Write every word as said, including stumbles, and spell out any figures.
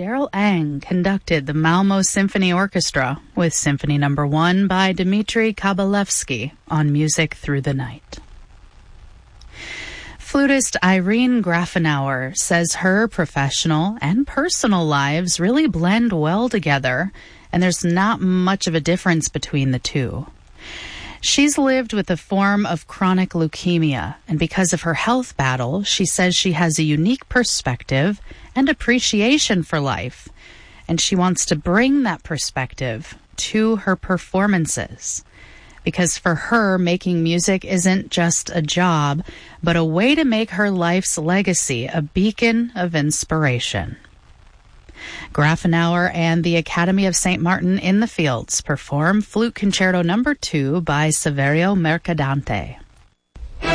Daryl Ang conducted the Malmo Symphony Orchestra with Symphony Number One by Dmitri Kabalevsky on Music Through the Night. Flutist Irene Grafenauer says her professional and personal lives really blend well together, and there's not much of a difference between the two. She's lived with a form of chronic leukemia, and because of her health battle, she says she has a unique perspective and appreciation for life, and she wants to bring that perspective to her performances. Because for her, making music isn't just a job, but a way to make her life's legacy a beacon of inspiration. Grafenauer and the Academy of Saint Martin in the Fields perform Flute Concerto Number Two by Saverio Mercadante.